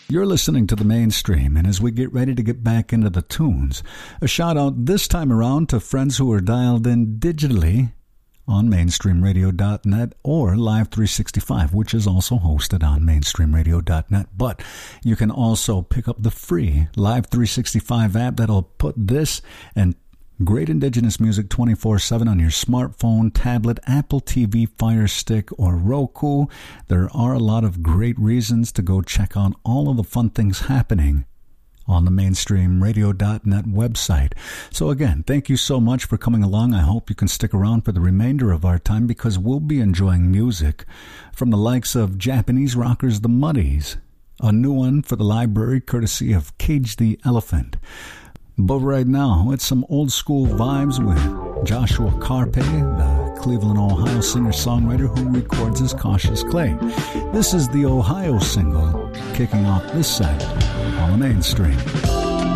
You're listening to The Mainstream, and as we get ready to get back into the tunes, a shout-out this time around to friends who are dialed in digitally on mainstreamradio.net or Live 365, which is also hosted on mainstreamradio.net. But you can also pick up the free Live 365 app that'll put this and great indigenous music 24/7 on your smartphone, tablet, Apple TV, Fire Stick, or Roku. There are a lot of great reasons to go check out all of the fun things happening on the mainstreamradio.net website. So again, thank you so much for coming along. I hope you can stick around for the remainder of our time because we'll be enjoying music from the likes of Japanese rockers The Muddies, a new one for the library courtesy of Cage the Elephant. But right now, it's some old school vibes with Joshua Carpe, the Cleveland, Ohio singer-songwriter who records as Cautious Clay. This is the Ohio single kicking off this set on the Mainstream.